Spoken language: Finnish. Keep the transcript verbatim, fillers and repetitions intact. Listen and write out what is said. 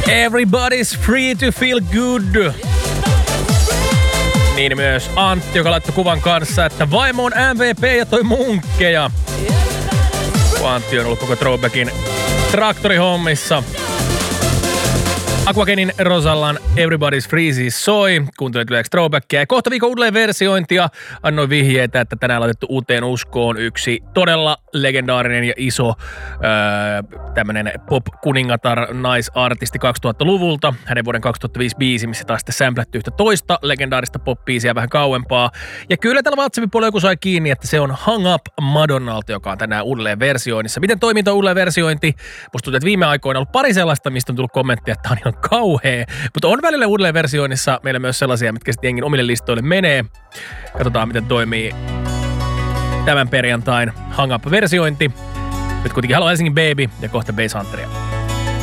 Everybody's free to feel good. Niin myös Antti, joka laittoi kuvan kanssa, että vaimo on M V P ja toi munkkeja. Antti on ollut koko throwbackin traktorihommissa. Aquagenin Rosallan Everybody's Free siis soi. Kuuntelet yleensä throwbackia. Ja kohta viikon uudelleen versiointia. Annoin vihjeitä, että tänään laitettu uuteen uskoon yksi todella legendaarinen ja iso öö, tämmönen pop-kuningatar naisartisti kaksituhattaluvulta. Hänen vuoden kaksituhattaviisi biisi, missä taas sitten samplätty yhtä toista legendaarista pop-biisiä vähän kauempaa. Ja kyllä tällä WhatsAppin puolella joku sai kiinni, että se on Hung Up Madonnalta, joka on tänään uudelleen versioinnissa. Miten toimii tuo uudelleen versiointi? Musta tuntuu, että viime aikoina on ollut pari sellaista, mistä on tullut kommenttia, että on ihan kauhea. Mutta on välillä uudelleen versioinnissa meillä myös sellaisia, mitkä sitten jengin omille listoille menee. Katsotaan, miten toimii tämän perjantain Hang Up-versiointi. Nyt kuitenkin Hello Helsingin Baby ja kohta Bass Hunteria.